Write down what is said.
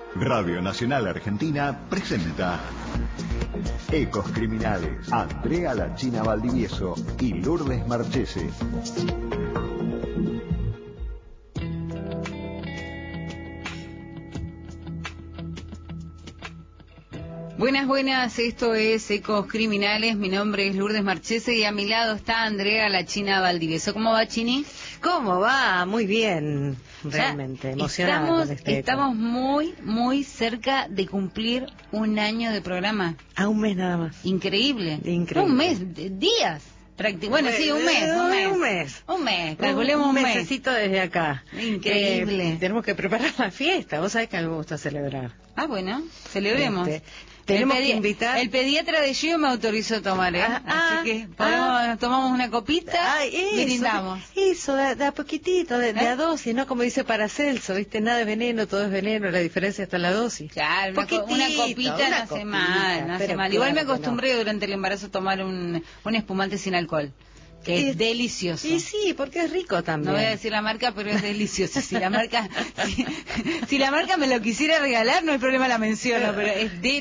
Radio Nacional Argentina presenta Ecos Criminales. Andrea La China Valdivieso y Lourdes Marchese. Buenas, esto es Ecos Criminales, mi nombre es Lourdes Marchese y a mi lado está Andrea La China Valdivieso. ¿Cómo va, Chini? ¿Cómo va? Muy bien, realmente, emocionada con este Estamos muy cerca de cumplir un año de programa. A un mes nada más. Increíble. Increíble. Un mes, días. Bueno, sí, un mes. Calculemos un mes. Un mesecito desde acá. Increíble. Tenemos que preparar la fiesta. Vos sabés que a mí me gusta celebrar. Ah, bueno, celebremos. Tenemos que invitar. El pediatra de Gio me autorizó a tomar, así que tomamos una copita y brindamos. Eso, de a poquitito, de a dosis, ¿no? Como dice Paracelso, ¿viste? Nada es veneno, todo es veneno, la diferencia está en la dosis. Claro, una copita no hace mal. Igual me acostumbré durante el embarazo a tomar un espumante sin alcohol. Que es delicioso. Y sí, porque es rico también. No voy a decir la marca, pero es delicioso. Si la marca me lo quisiera regalar, no hay problema, la menciono, pero es delicioso.